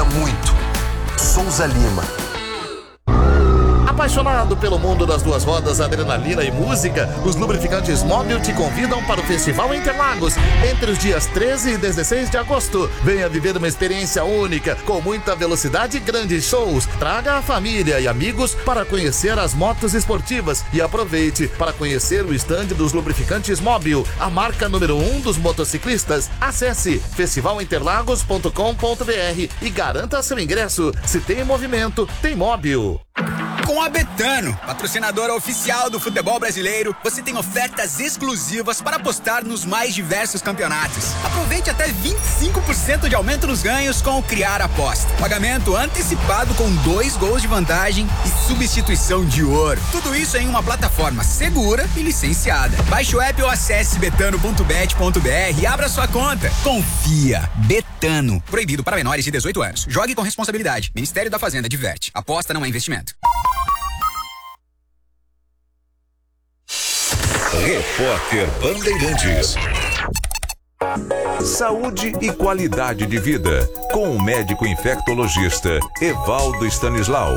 muito. Souza Lima. Apaixonado pelo mundo das duas rodas, adrenalina e música, os lubrificantes Móbil te convidam para o Festival Interlagos entre os dias 13 e 16 de agosto. Venha viver uma experiência única, com muita velocidade e grandes shows. Traga a família e amigos para conhecer as motos esportivas e aproveite para conhecer o estande dos lubrificantes Móbil, a marca número 1 dos motociclistas. Acesse festivalinterlagos.com.br e garanta seu ingresso. Se tem movimento, tem Móbil. Com a Betano, patrocinadora oficial do futebol brasileiro, você tem ofertas exclusivas para apostar nos mais diversos campeonatos. Aproveite até 25% de aumento nos ganhos com o Criar Aposta. Pagamento antecipado com 2 gols de vantagem e substituição de ouro. Tudo isso em uma plataforma segura e licenciada. Baixe o app ou acesse betano.bet.br e abra sua conta. Confia. Betano. Proibido para menores de 18 anos. Jogue com responsabilidade. Ministério da Fazenda diverte. Aposta não é investimento. Repórter Bandeirantes. Saúde e qualidade de vida, com o médico infectologista Evaldo Stanislau.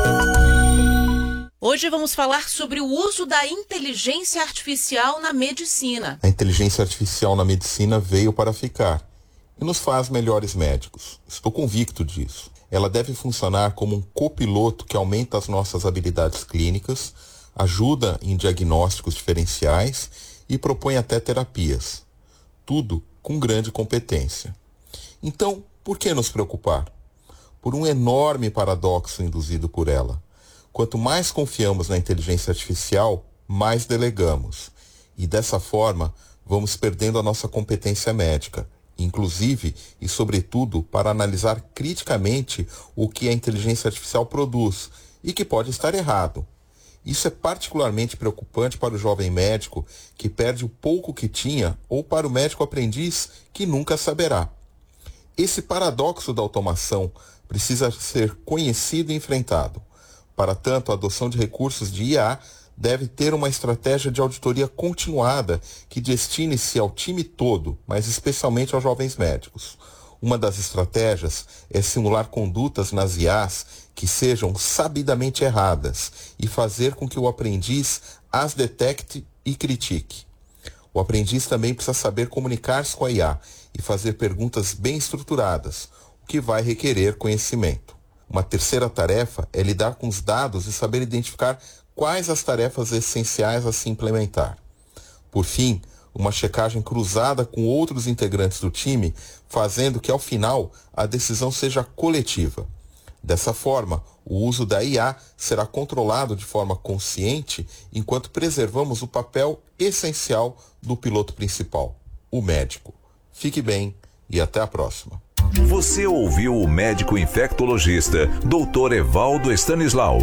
Hoje vamos falar sobre o uso da inteligência artificial na medicina. A inteligência artificial na medicina veio para ficar e nos faz melhores médicos. Estou convicto disso. Ela deve funcionar como um copiloto que aumenta as nossas habilidades clínicas, ajuda em diagnósticos diferenciais e propõe até terapias. Tudo com grande competência. Então, por que nos preocupar? Por um enorme paradoxo induzido por ela. Quanto mais confiamos na inteligência artificial, mais delegamos. E dessa forma, vamos perdendo a nossa competência médica, inclusive e sobretudo para analisar criticamente o que a inteligência artificial produz e que pode estar errado. Isso é particularmente preocupante para o jovem médico que perde o pouco que tinha ou para o médico aprendiz que nunca saberá. Esse paradoxo da automação precisa ser conhecido e enfrentado. Para tanto, a adoção de recursos de IA deve ter uma estratégia de auditoria continuada que destine-se ao time todo, mas especialmente aos jovens médicos. Uma das estratégias é simular condutas nas IAs que sejam sabidamente erradas e fazer com que o aprendiz as detecte e critique. O aprendiz também precisa saber comunicar-se com a IA e fazer perguntas bem estruturadas, o que vai requerer conhecimento. Uma terceira tarefa é lidar com os dados e saber identificar quais as tarefas essenciais a se implementar. Por fim, uma checagem cruzada com outros integrantes do time, fazendo que, ao final, a decisão seja coletiva. Dessa forma, o uso da IA será controlado de forma consciente, enquanto preservamos o papel essencial do piloto principal, o médico. Fique bem e até a próxima. Você ouviu o médico infectologista Dr. Evaldo Stanislau,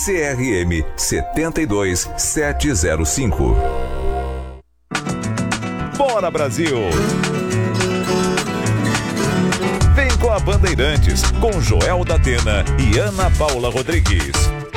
CRM 72705. Bora, Brasil! Vem com a Bandeirantes, com Joel da Atena e Ana Paula Rodrigues.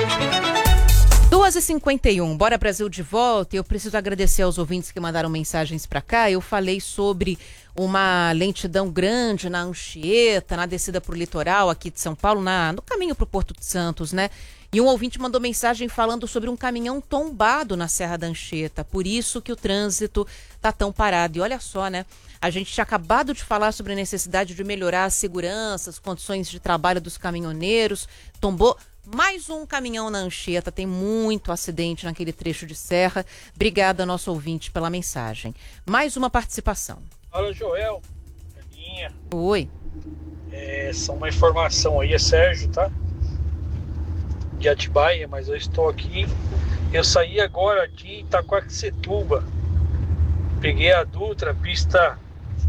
2h51, Bora Brasil de volta. Eu preciso agradecer aos ouvintes que mandaram mensagens para cá. Eu falei sobre uma lentidão grande na Anchieta, na descida para o litoral aqui de São Paulo, no caminho para o Porto de Santos, né? E um ouvinte mandou mensagem falando sobre um caminhão tombado na Serra da Anchieta, por isso que o trânsito tá tão parado. E olha só, né? A gente tinha acabado de falar sobre a necessidade de melhorar a segurança, as condições de trabalho dos caminhoneiros. Tombou mais um caminhão na Anchieta, tem muito acidente naquele trecho de serra. Obrigada, nosso ouvinte, pela mensagem. Mais uma participação. Fala, Joel. Aninha. Oi. Só uma informação aí, é Sérgio, tá? De Atibaia, mas eu estou aqui. Eu saí agora de Itaquaquecetuba. Peguei a Dutra, pista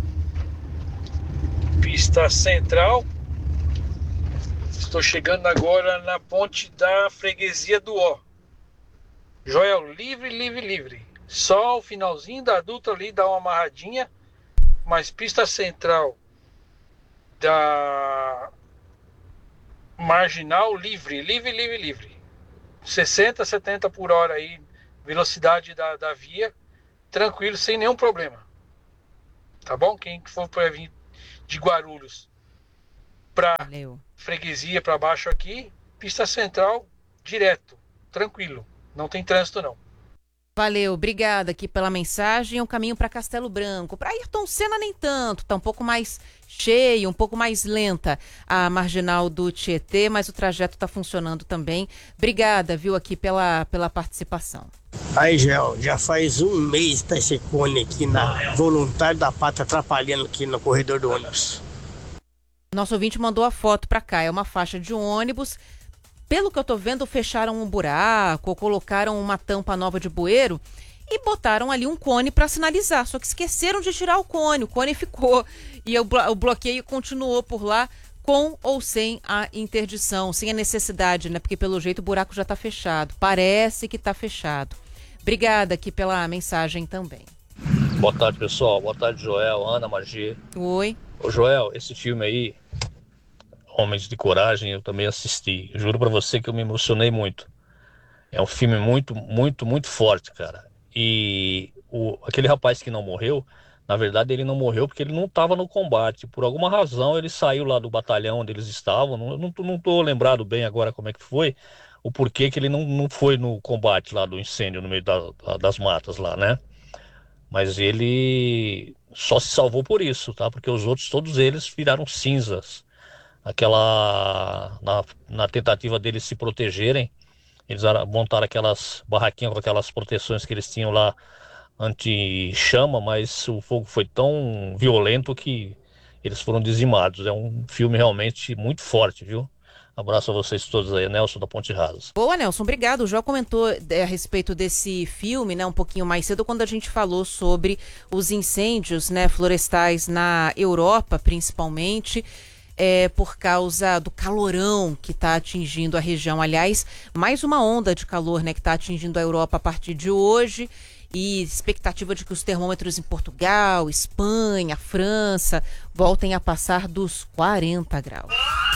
central. Estou chegando agora na ponte da freguesia do Ó. Joel, livre. Só o finalzinho da Dutra ali dá uma amarradinha, mas pista central da marginal livre. 60, 70 por hora aí, velocidade da via, tranquilo, sem nenhum problema. Tá bom? Quem for para vir de Guarulhos para Valeu. Freguesia, para baixo aqui, pista central, direto, tranquilo. Não tem trânsito, não. Valeu, obrigada aqui pela mensagem. O caminho para Castelo Branco. Para Ayrton Senna nem tanto, tá um pouco mais cheio, um pouco mais lenta a marginal do Tietê, mas o trajeto tá funcionando também. Obrigada, viu, aqui pela participação. Aí, Gel, já faz um mês tá esse cone aqui na Voluntário da Pátria atrapalhando aqui no corredor do ônibus. Nosso ouvinte mandou a foto para cá, é uma faixa de ônibus. Pelo que eu tô vendo, fecharam um buraco, ou colocaram uma tampa nova de bueiro e botaram ali um cone para sinalizar. Só que esqueceram de tirar o cone ficou. E o bloqueio continuou por lá, com ou sem a interdição, sem a necessidade, né? Porque pelo jeito o buraco já tá fechado. Parece que tá fechado. Obrigada aqui pela mensagem também. Boa tarde, pessoal. Boa tarde, Joel, Ana, Magia. Oi. Ô, Joel, esse filme aí, Homens de Coragem, eu também assisti. Juro pra você que eu me emocionei muito. É um filme muito, muito, muito forte, cara. E aquele rapaz que não morreu, na verdade ele não morreu porque ele não estava no combate. Por alguma razão ele saiu lá do batalhão onde eles estavam. Não tô lembrado bem agora como é que foi, o porquê que ele não foi no combate lá do incêndio no meio das matas lá, né? Mas ele só se salvou por isso, tá? Porque os outros, todos eles viraram cinzas. Na tentativa deles se protegerem, eles montaram aquelas barraquinhas com aquelas proteções que eles tinham lá anti-chama, mas o fogo foi tão violento que eles foram dizimados. É um filme realmente muito forte, viu? Abraço a vocês todos aí, Nelson da Ponte Rasa. Boa, Nelson, obrigado. O João comentou a respeito desse filme, né, um pouquinho mais cedo, quando a gente falou sobre os incêndios, né, florestais na Europa, principalmente. Por causa do calorão que está atingindo a região. Aliás, mais uma onda de calor, né, que está atingindo a Europa a partir de hoje. E expectativa de que os termômetros em Portugal, Espanha, França voltem a passar dos 40 graus.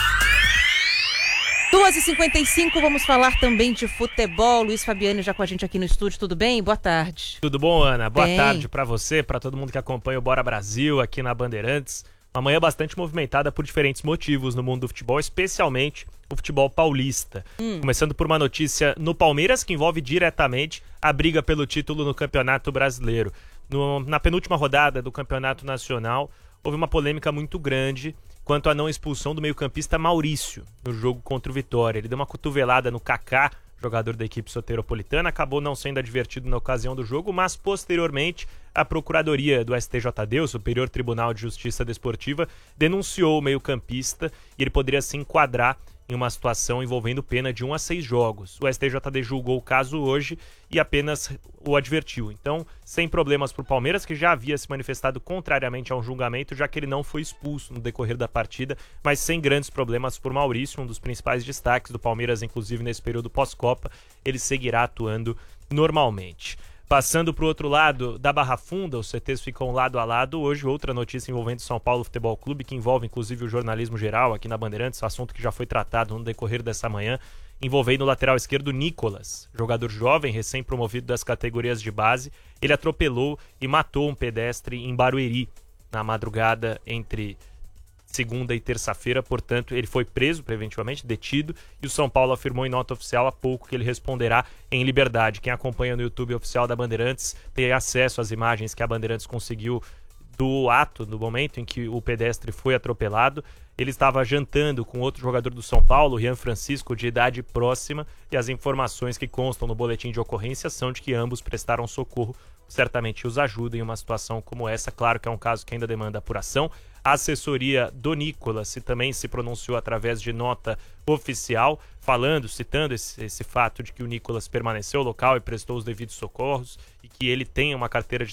2h55, vamos falar também de futebol. Luiz Fabiani já com a gente aqui no estúdio, tudo bem? Boa tarde. Tudo bom, Ana? Boa tarde para você, para todo mundo que acompanha o Bora Brasil aqui na Bandeirantes. Uma manhã bastante movimentada por diferentes motivos no mundo do futebol, especialmente o futebol paulista. Começando por uma notícia no Palmeiras que envolve diretamente a briga pelo título no Campeonato Brasileiro. Na penúltima rodada do Campeonato Nacional, houve uma polêmica muito grande quanto à não expulsão do meio-campista Maurício no jogo contra o Vitória. Ele deu uma cotovelada no Kaká, jogador da equipe soteropolitana, acabou não sendo advertido na ocasião do jogo, mas posteriormente a Procuradoria do STJD, o Superior Tribunal de Justiça Desportiva, denunciou o meio-campista e ele poderia se enquadrar em uma situação envolvendo pena de 1 a 6 jogos. O STJD julgou o caso hoje e apenas o advertiu. Então, sem problemas para o Palmeiras, que já havia se manifestado contrariamente ao julgamento, já que ele não foi expulso no decorrer da partida, mas sem grandes problemas por Maurício, um dos principais destaques do Palmeiras, inclusive nesse período pós-Copa, ele seguirá atuando normalmente. Passando para o outro lado da Barra Funda, os CTs ficam lado a lado. Hoje, outra notícia envolvendo São Paulo Futebol Clube, que envolve inclusive o jornalismo geral aqui na Bandeirantes, assunto que já foi tratado no decorrer dessa manhã, envolvendo o lateral esquerdo Nicolas, jogador jovem, recém-promovido das categorias de base. Ele atropelou e matou um pedestre em Barueri, na madrugada entre segunda e terça-feira, portanto, ele foi preso preventivamente, detido, e o São Paulo afirmou em nota oficial há pouco que ele responderá em liberdade. Quem acompanha no YouTube oficial da Bandeirantes tem acesso às imagens que a Bandeirantes conseguiu do ato, do momento em que o pedestre foi atropelado. Ele estava jantando com outro jogador do São Paulo, Rian Francisco, de idade próxima, e as informações que constam no boletim de ocorrência são de que ambos prestaram socorro. Certamente os ajuda em uma situação como essa. Claro que é um caso que ainda demanda apuração. A assessoria do Nicolas também se pronunciou através de nota oficial, citando esse fato de que o Nicolas permaneceu no local e prestou os devidos socorros e que ele tem uma carteira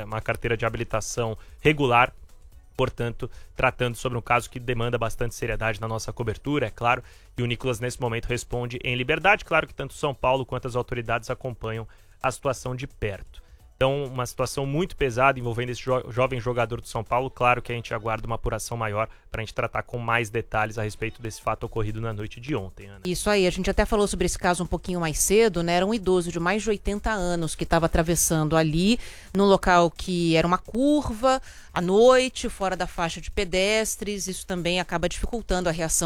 de habilitação regular. Portanto, tratando sobre um caso que demanda bastante seriedade na nossa cobertura, é claro, e o Nicolas nesse momento responde em liberdade. Claro que tanto São Paulo quanto as autoridades acompanham a situação de perto. Então, uma situação muito pesada envolvendo esse jovem jogador do São Paulo. Claro que a gente aguarda uma apuração maior para a gente tratar com mais detalhes a respeito desse fato ocorrido na noite de ontem, Ana. Isso aí, a gente até falou sobre esse caso um pouquinho mais cedo, né? Era um idoso de mais de 80 anos que estava atravessando ali num local que era uma curva, à noite, fora da faixa de pedestres. Isso também acaba dificultando a reação